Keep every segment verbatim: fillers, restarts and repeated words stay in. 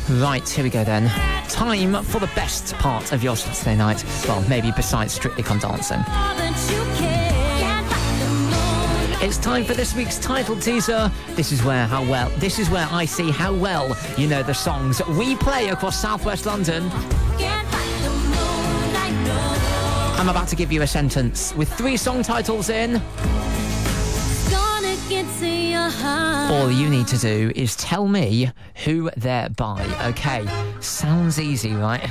Right, here we go then. Time for the best part of your Saturday night. Well, maybe besides Strictly Come Dancing. It's time for this week's title teaser. This is where how well this is where I see how well you know the songs we play across southwest London. I'm about to give you a sentence with three song titles in. All you need to do is tell me who they're by. Okay, sounds easy, right?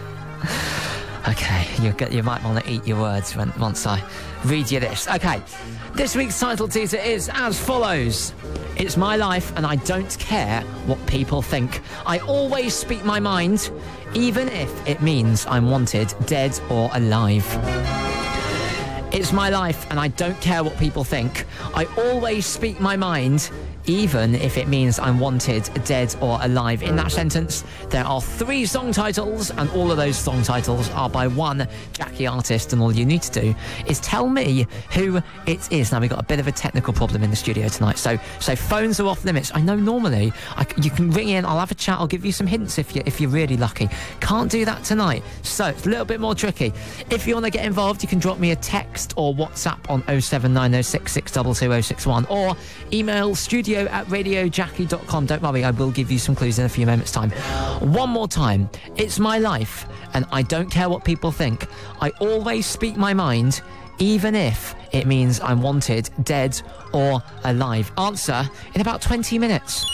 Okay, you you might want to eat your words when, once I read you this. Okay, this week's title teaser is as follows. It's my life and I don't care what people think. I always speak my mind, even if it means I'm wanted dead or alive. It's my life and I don't care what people think. I always speak my mind, even if it means I'm wanted, dead or alive. In that sentence, there are three song titles, and all of those song titles are by one Jackie artist, and all you need to do is tell me who it is. Now, we've got a bit of a technical problem in the studio tonight, so so phones are off limits. I know normally I, you can ring in, I'll have a chat, I'll give you some hints if, you, if you're really lucky. Can't do that tonight, so it's a little bit more tricky. If you want to get involved, you can drop me a text or WhatsApp on oh seven nine oh six, six two two oh six one, or email studio at radio jackie dot com. Don't worry, I will give you some clues in a few moments' time. One more time. It's my life, and I don't care what people think. I always speak my mind, even if it means I'm wanted, dead or alive. Answer in about twenty minutes.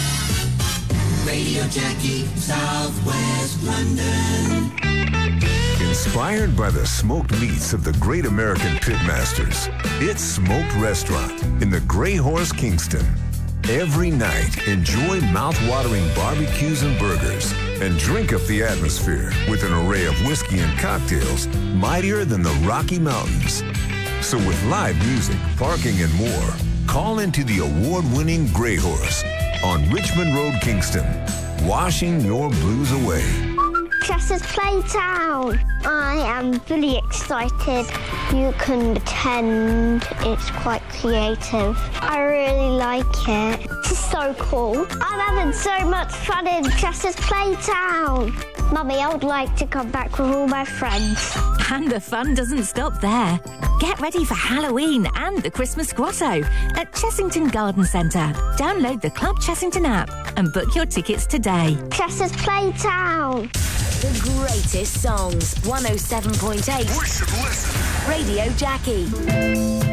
Radio Jackie, Southwest London. Inspired by the smoked meats of the great American pitmasters, it's Smoked Restaurant in the Grey Horse, Kingston. Every night, enjoy mouth-watering barbecues and burgers, and drink up the atmosphere with an array of whiskey and cocktails mightier than the Rocky Mountains. So with live music, parking, and more, call into the award-winning Grey Horse on Richmond Road, Kingston, washing your blues away. Chester's Playtown. I am really excited. You can pretend it's quite creative. I really like it. This is so cool. I'm having so much fun in Chester's Playtown. Mummy, I would like to come back with all my friends. And the fun doesn't stop there. Get ready for Halloween and the Christmas Grotto at Chessington Garden Centre. Download the Club Chessington app and book your tickets today. Chester's Playtown. The greatest songs. one oh seven point eight. We should listen. Radio Jackie.